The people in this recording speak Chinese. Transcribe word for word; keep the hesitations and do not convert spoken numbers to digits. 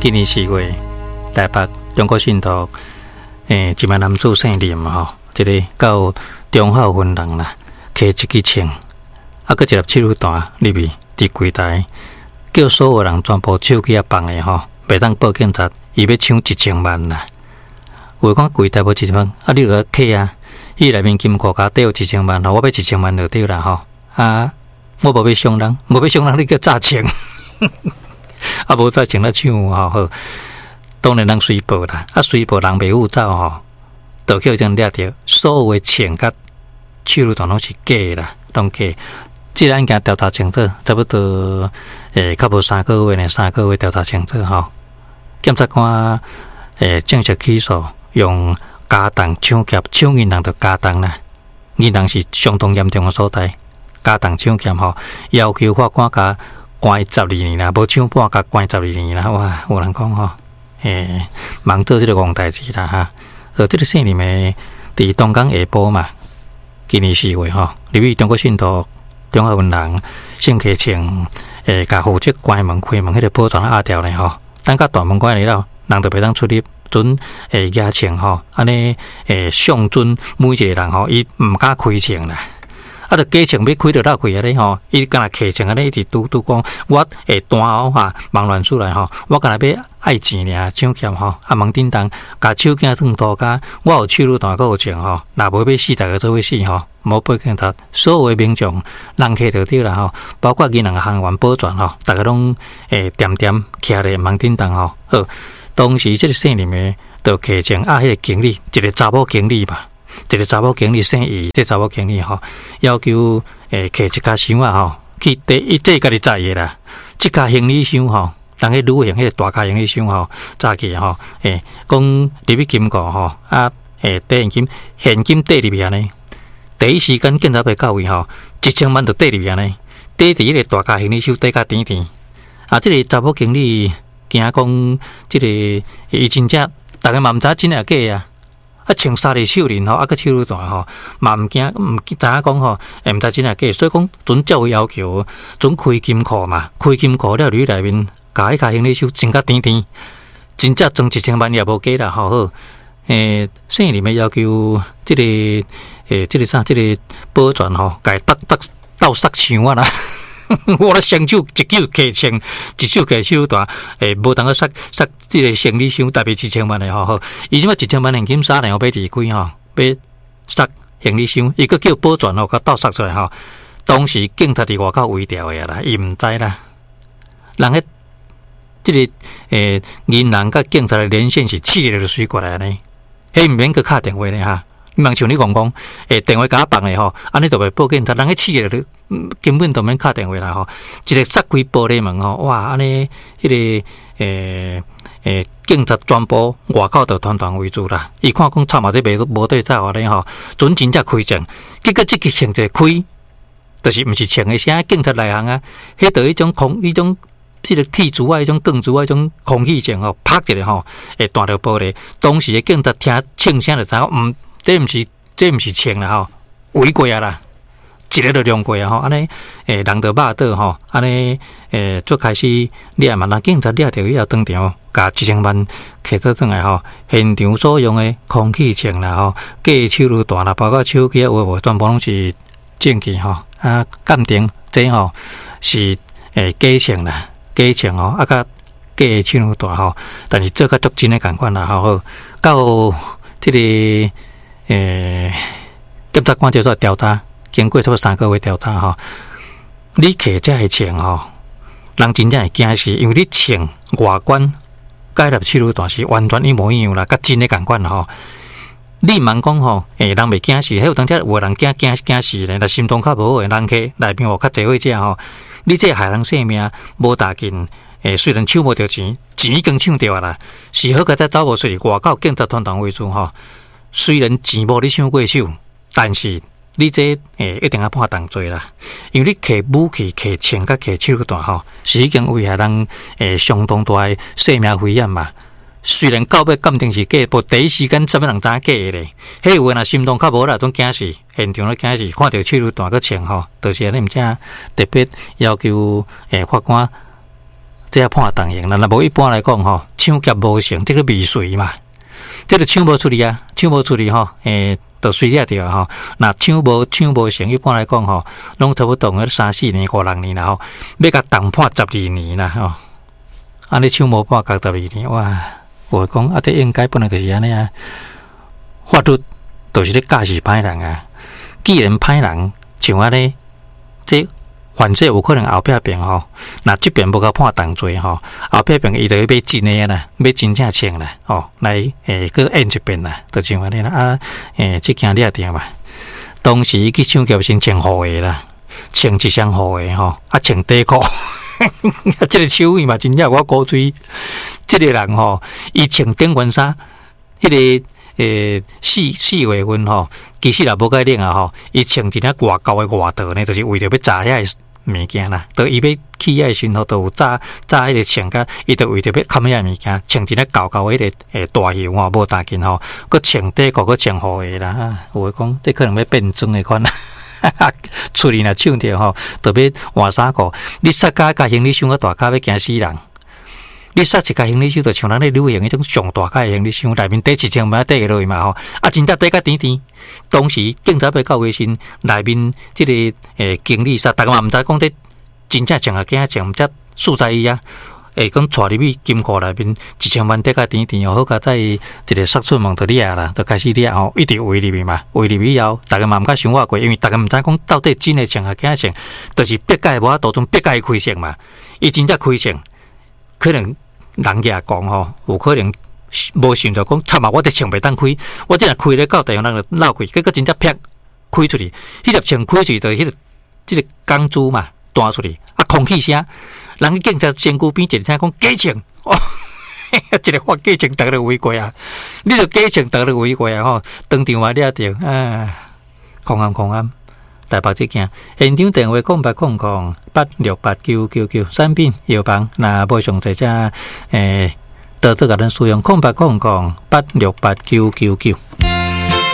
今年四月，台北中国信徒诶一万男子圣灵吼，一个到中孝分堂啦，摕一支枪，啊，搁一粒手榴弹入去伫柜台，叫所有人全部手机啊放诶吼，袂当报警察，伊要抢一千万啦。有讲柜台无一千万，啊，你著去啊，伊内面金库卡底有一千万吼，我要一千万就对啦吼，啊，我无要伤人，无要伤人，你叫诈抢。啊，无再请咱抢吼好，当然人随报啦，啊随报人袂有走吼，就叫人掠着，所有诶钱甲手榴弹拢是假啦，拢假。即个案件调查清楚，差不多诶，较无三个月呢，三个月调查清楚吼。检察官诶正式起诉，用加重抢劫、抢银行着加重啦，银行是相当严重诶所在，加重抢劫吼，要求法官甲关十二年啦，无抢半甲关十二年啦，哇！有人讲吼，诶，忙做即个戆代志啦哈。而即个姓林诶，伫东港下晡嘛，今年四月吼，入去中国信徒中孝分堂圣溪前，诶，甲负责关门开门迄个保全压掉咧吼，等甲大门关了了，人就袂当出入。准诶压枪吼，安尼诶上准每一个人吼，伊毋敢开枪啦。啊，着假枪要开着哪开啊咧吼？伊敢若客枪安尼一直拄拄讲，我会单后哈忙乱出来吼，我敢若要爱钱尔抢劫吼，啊门顶当甲手机转涂骹，我有手榴弹搁有枪吼，若无要死，大家做伙死吼，无报警察，所有诶民众人客着对啦吼，包括银行行员保全吼，大家拢诶点点徛咧门顶当吼，好，当时即个姓林诶，着客枪啊，迄个经理，一个查某经理吧。一个查某经理姓易，这查某经理吼要求诶，摕一架箱啊吼，去第一这家己载诶啦，即架行李箱吼，人迄旅行迄个大架行李箱吼，载去吼，诶，讲入去金库吼，啊，诶，兑现金，现金兑入去安尼，第一时间警察要到位吼，一千万就兑入去安尼，兑伫迄个大架行李箱底甲甜甜，啊，即、這個查某经理惊讲，即、這个伊真正，大家嘛毋知真诶假啊。啊，穿沙粒手链吼，啊个手榴弹吼，嘛毋惊，毋知影讲吼，诶，毋知真啊假，所以讲准照伊要求，准开金库嘛，开金库了，里内面甲迄卡行李箱真甲甜甜，真正装一千万也无假啦，吼好，诶，姓林诶要求，即、這个诶，即、這个啥，即、這個保全吼，甲伊搭搭斗杀枪啊啦。我咧双手一手摕枪，一手摕手榴弹，诶，无当个杀杀即个行李箱，特别一千万诶吼吼，伊即摆一千万现金杀然后要离开吼，要杀行李箱，伊个叫保全吼，甲斗杀出来吼。当时警察伫外口围调诶啦，伊毋知啦。人迄即个诶银行甲警察诶连线是气咧就水过来呢，迄毋免去敲电话咧哈。问像你讲讲，诶，电话甲放诶吼，安尼就袂报警察，人迄气咧，根本就免敲电话啦吼。一个摔开玻璃门吼，哇，安尼迄个诶诶，警察全部外口就团团围住啦。伊看讲插嘛这袂无对走咧吼，准真正开枪，结果即个枪一开，就是毋是枪诶声，警察来行啊，迄着迄种空，迄种即个铁珠啊，迄种钢珠啊，迄种空气枪吼，拍一个吼，会弹着玻璃。当时诶警察听枪声就知影，毋。这毋是，这毋是枪啦吼，围过啊啦，一个就亮过啊吼，安尼诶，人就肉倒吼，安尼诶，就开始掠嘛，那警察掠着以后当场，甲一千万摕倒转来吼，现场所用诶空气枪啦吼，假手榴弹啦，包括手机啊，有无全部拢是证据吼，啊，鉴定这吼是诶假枪啦，假枪吼，啊甲假手榴弹吼，但是做甲足真诶共款啦吼，到即、這个。诶，检察官叫做调查，经过差不多三个月调查吼，你摕这个枪吼，人真正会惊死，因为你枪外观甲迄粒手榴弹是完全一模一样啦，甲真诶共款吼。你茫讲吼，诶，人袂惊死，迄有当遮有人惊惊惊死咧，若心脏较无好诶，人客内面有较侪伙者吼，你这害人性命无大紧，诶，虽然抢无着钱，钱已经抢着啊啦，是好个在走无出去，外口警察团团围住吼。虽然钱无你抢过手，但是你这诶一定要判重罪啦，因为你摕武器、摕枪、甲摕手榴弹吼，是已经危害人诶相当大诶生命危险嘛。虽然到尾鉴定是假，不第一时间什么人知影假诶咧？迄有诶若心脏较无啦，种惊死，现场咧惊死，看到手榴弹个枪吼，就是安尼毋正特别要求诶法官。这判重刑啦，若无一般来讲吼， 抢劫无成，这个未遂嘛，这个抢无出去啊，抢无出去吼，诶、欸，就随了掉吼。那抢无抢无成，一般来讲吼，拢差不多个三四年、五六年啦吼，要甲当判十二年啦吼。安尼抢无判甲十二年，哇！我讲啊，这应该本来就是安尼啊，法律就是咧驾驶歹人啊。既然歹人像安尼，这犯罪有可能后壁边吼，那这边无甲判重罪吼，后壁边伊就要买真诶啦，买真正清啦，哦，来诶，佮演一遍啦，就像安尼啦啊，诶，即件你也定嘛。当时去抢劫先穿护诶啦，穿一双护诶吼，啊穿底裤，即个手艺嘛，真正我鼓吹。这个人吼，伊穿顶原衫，迄、那个诶四四月份吼，其实也无该领啊吼，伊穿一领外高诶外套呢，就是为着要炸遐个物件啦。到伊要去遐个时候，都有炸炸迄个穿甲，伊就为着要砍遐物件，穿一领高高迄个诶大袖吼，无大件吼，佮穿底裤，佮穿护鞋啦。有诶讲，这可能要变装诶款啦。出去若抢着吼，特别换衫裤，你杀甲甲行李箱个大卡要惊死人。你杀一架行李箱，就像咱咧旅行迄种上大架行李箱，内面底一千万底落去嘛吼，啊，真正底甲甜甜。当时警察要到卫生内面，即、這个诶经理杀，大家嘛毋知讲伫真正穿啊假穿，毋则素在伊啊。诶，讲带入去金库内面一千万底甲甜甜哦，好甲在一个杀出门就掠啦，就开始掠吼，一直围入去嘛，围入去以后，大家嘛毋敢想话过，因为大家毋知讲到底真诶穿啊假穿，就是别界无法度从别界开枪嘛，伊真正开枪。可能人家讲吼，有可能无想到讲，惨啊！我伫枪袂当开，我即若开咧到地方，人就闹开，结果真正啪开出去，迄粒枪开出去，就迄个即个钢珠嘛弹出去，啊空气声，人警察身躯边一听讲假枪，哦，一个发假枪，逐个围过啊！你着假枪，逐个围过啊！吼，当场嘛掠着，啊，空暗空暗。台北这件现场电话空八空空八六八九九九产品药房，那无详细者诶，多多甲咱使用空八空空八六八九九九。